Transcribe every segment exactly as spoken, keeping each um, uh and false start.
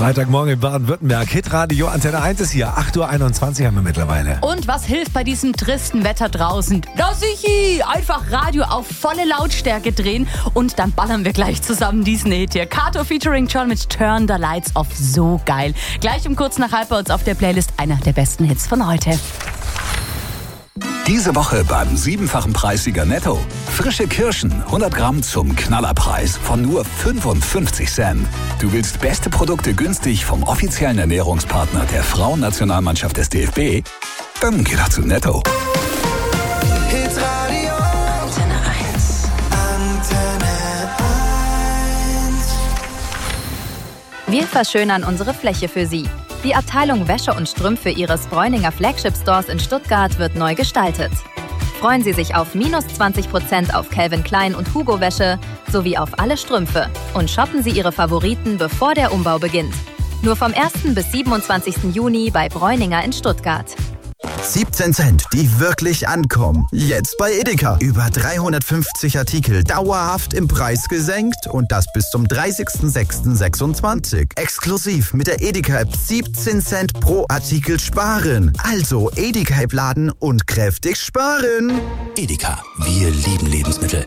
Freitagmorgen in Baden-Württemberg. Hitradio Antenne eins ist hier. acht Uhr einundzwanzig haben wir mittlerweile. Und was hilft bei diesem tristen Wetter draußen? Das ich einfach Radio auf volle Lautstärke drehen und dann ballern wir gleich zusammen diesen Hit hier. Kato featuring John mit Turn the Lights Off. So geil. Gleich um kurz nach halb bei uns auf der Playlist einer der besten Hits von heute. Diese Woche beim siebenfachen Preissieger Netto. Frische Kirschen, hundert Gramm zum Knallerpreis von nur fünfundfünfzig Cent. Du willst beste Produkte günstig vom offiziellen Ernährungspartner der Frauennationalmannschaft des D F B? Dann geh doch zu Netto. Hitradio Antenne eins. Antenne eins. Wir verschönern unsere Fläche für Sie. Die Abteilung Wäsche und Strümpfe Ihres Bräuninger Flagship Stores in Stuttgart wird neu gestaltet. Freuen Sie sich auf minus zwanzig Prozent auf Calvin Klein und Hugo Wäsche sowie auf alle Strümpfe und shoppen Sie Ihre Favoriten, bevor der Umbau beginnt. Nur vom ersten bis siebenundzwanzigsten Juni bei Bräuninger in Stuttgart. siebzehn Cent, die wirklich ankommen. Jetzt bei Edeka. Über dreihundertfünfzig Artikel dauerhaft im Preis gesenkt und das bis zum dreißigsten sechsten sechsundzwanzig. Exklusiv mit der Edeka-App siebzehn Cent pro Artikel sparen. Also Edeka-App laden und kräftig sparen. Edeka, wir lieben Lebensmittel.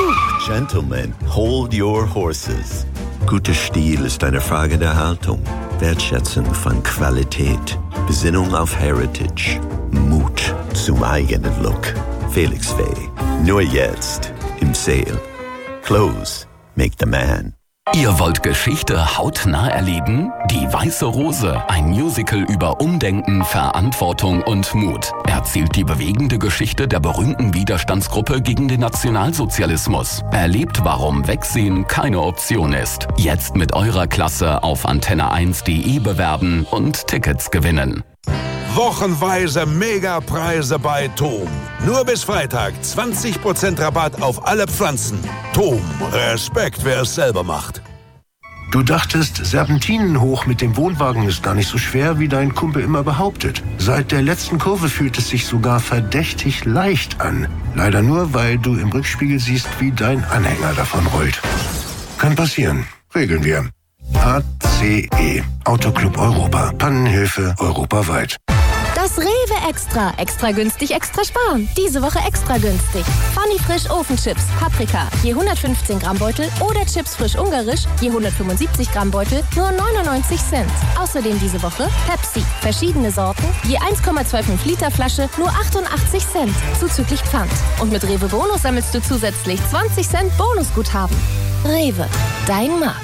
Gentlemen, hold your horses. Guter Stil ist eine Frage der Haltung, Wertschätzung von Qualität, Besinnung auf Heritage, Mut zum eigenen Look. Felix Faye, nur jetzt im Sale. Clothes make the man. Ihr wollt Geschichte hautnah erleben? Die Weiße Rose, ein Musical über Umdenken, Verantwortung und Mut, erzählt die bewegende Geschichte der berühmten Widerstandsgruppe gegen den Nationalsozialismus. Erlebt, warum Wegsehen keine Option ist. Jetzt mit eurer Klasse auf antenne eins punkt de bewerben und Tickets gewinnen. Wochenweise Megapreise bei Tom. Nur bis Freitag zwanzig Prozent Rabatt auf alle Pflanzen. Tom, Respekt, wer es selber macht. Du dachtest, Serpentinen hoch mit dem Wohnwagen ist gar nicht so schwer, wie dein Kumpel immer behauptet. Seit der letzten Kurve fühlt es sich sogar verdächtig leicht an. Leider nur, weil du im Rückspiegel siehst, wie dein Anhänger davon rollt. Kann passieren. Regeln wir. A C E. Autoclub Europa. Pannenhilfe europaweit. Das Rewe Extra. Extra günstig, extra sparen. Diese Woche extra günstig. Funny Frisch Ofenchips, Paprika, je hundertfünfzehn Gramm Beutel oder Chips frisch ungarisch, je hundertfünfundsiebzig Gramm Beutel, nur neunundneunzig Cent. Außerdem diese Woche Pepsi, verschiedene Sorten, je eins Komma fünfundzwanzig Liter Flasche, nur achtundachtzig Cent, zuzüglich Pfand. Und mit Rewe Bonus sammelst du zusätzlich zwanzig Cent Bonusguthaben. Rewe, dein Markt.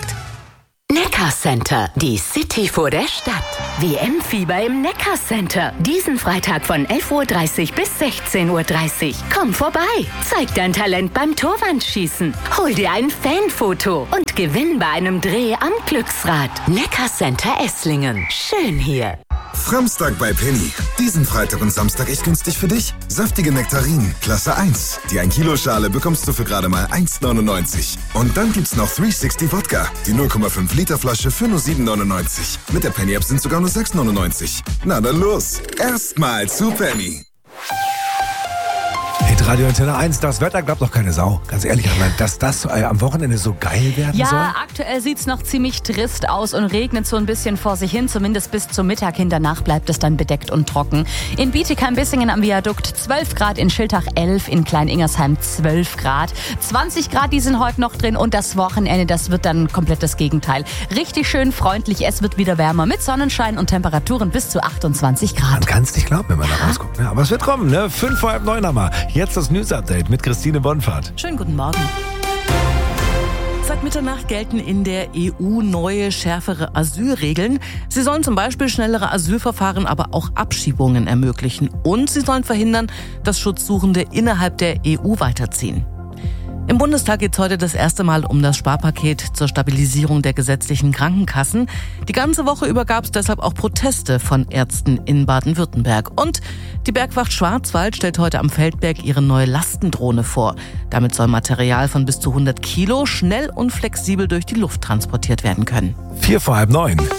Neckarcenter, die City vor der Stadt. W M-Fieber im Neckarcenter. Diesen Freitag von elf Uhr dreißig bis sechzehn Uhr dreißig. Komm vorbei, zeig dein Talent beim Torwandschießen, hol dir ein Fanfoto und gewinn bei einem Dreh am Glücksrad. Neckarcenter Esslingen. Schön hier. Samstag bei Penny. Diesen Freitag und Samstag echt günstig für dich. Saftige Nektarinen, Klasse eins. Die ein Kilo Schale bekommst du für gerade mal eins neunundneunzig. Und dann gibt's noch dreihundertsechzig Wodka. Die null Komma fünf Liter Flasche für nur sieben neunundneunzig. Mit der Penny-App sind sogar nur sechs neunundneunzig. Na dann los. Erstmal zu Penny. Radio Antenne eins, das Wetter glaubt doch keine Sau. Ganz ehrlich, dass das äh, am Wochenende so geil werden ja, soll? Ja, aktuell sieht es noch ziemlich trist aus und regnet so ein bisschen vor sich hin, zumindest bis zum Mittag hin. Danach bleibt es dann bedeckt und trocken. In Bietigheim-Bissingen am Viadukt zwölf Grad, in Schiltach elf, in Klein-Ingersheim zwölf Grad. zwanzig Grad, die sind heute noch drin und das Wochenende, das wird dann komplett das Gegenteil. Richtig schön freundlich, es wird wieder wärmer mit Sonnenschein und Temperaturen bis zu achtundzwanzig Grad. Man kann es nicht glauben, wenn man da rausguckt. Ne? Aber es wird kommen, ne? Fünf vor halb neun haben wir. Jetzt das News-Update mit Christine Bonfahrt. Schönen guten Morgen. Seit Mitternacht gelten in der E U neue, schärfere Asylregeln. Sie sollen zum Beispiel schnellere Asylverfahren, aber auch Abschiebungen ermöglichen. Und sie sollen verhindern, dass Schutzsuchende innerhalb der E U weiterziehen. Im Bundestag geht es heute das erste Mal um das Sparpaket zur Stabilisierung der gesetzlichen Krankenkassen. Die ganze Woche über gab es deshalb auch Proteste von Ärzten in Baden-Württemberg. Und die Bergwacht Schwarzwald stellt heute am Feldberg ihre neue Lastendrohne vor. Damit soll Material von bis zu hundert Kilo schnell und flexibel durch die Luft transportiert werden können. Vier vor halb neun.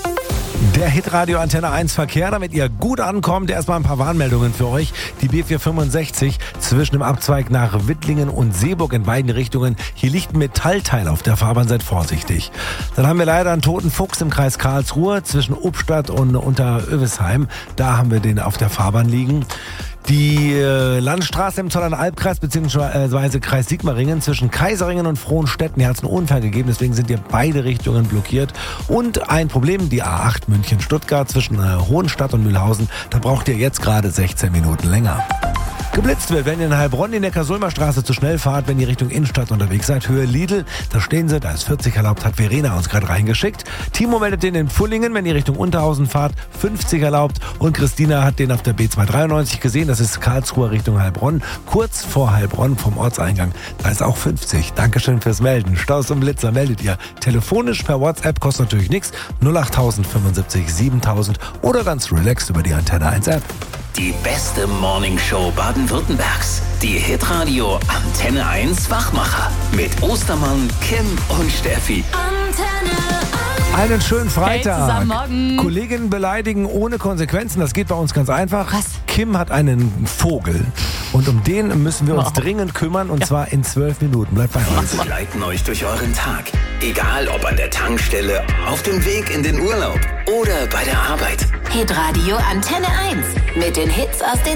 Der Hitradio Antenne eins Verkehr, damit ihr gut ankommt. Erstmal ein paar Warnmeldungen für euch. Die B vierhundertfünfundsiebzig zwischen dem Abzweig nach Wittlingen und Seeburg in beiden Richtungen. Hier liegt ein Metallteil auf der Fahrbahn, seid vorsichtig. Dann haben wir leider einen toten Fuchs im Kreis Karlsruhe zwischen Ubstadt und Unterövisheim. Da haben wir den auf der Fahrbahn liegen. Die äh, Landstraße im Zollernalbkreis bzw. Kreis Sigmaringen zwischen Kaiseringen und Frohnstetten, hier hat es einen Unfall gegeben, deswegen sind hier beide Richtungen blockiert. Und ein Problem, die A acht München-Stuttgart zwischen äh, Hohenstadt und Mühlhausen, da braucht ihr jetzt gerade sechzehn Minuten länger. Geblitzt wird, wenn ihr in Heilbronn die Neckar-Sulmer-Straße zu schnell fahrt, wenn ihr Richtung Innenstadt unterwegs seid. Höhe Lidl, da stehen sie, da ist vierzig erlaubt, hat Verena uns gerade reingeschickt. Timo meldet den in Pfullingen, wenn ihr Richtung Unterhausen fahrt, fünfzig erlaubt. Und Christina hat den auf der B zweihundertdreiundneunzig gesehen, das ist Karlsruhe Richtung Heilbronn. Kurz vor Heilbronn vom Ortseingang, da ist auch fünfzig. Dankeschön fürs Melden. Staus und Blitzer meldet ihr telefonisch per WhatsApp, kostet natürlich nichts. null acht fünfundsiebzig siebentausend oder ganz relaxed über die Antenne eins App. Die beste Morningshow Baden-Württembergs. Die Hitradio Antenne eins Wachmacher. Mit Ostermann, Kim und Steffi. Antenne eins. Einen schönen Freitag. Hey, zusammen morgen. Kolleginnen beleidigen ohne Konsequenzen, das geht bei uns ganz einfach. Was? Kim hat einen Vogel und um den müssen wir uns Wow. dringend kümmern und ja. zwar in zwölf Minuten. Bleibt bei uns. Wir begleiten euch durch euren Tag. Egal ob an der Tankstelle, auf dem Weg in den Urlaub oder bei der Arbeit. Hitradio Antenne eins. Mit den Hits aus den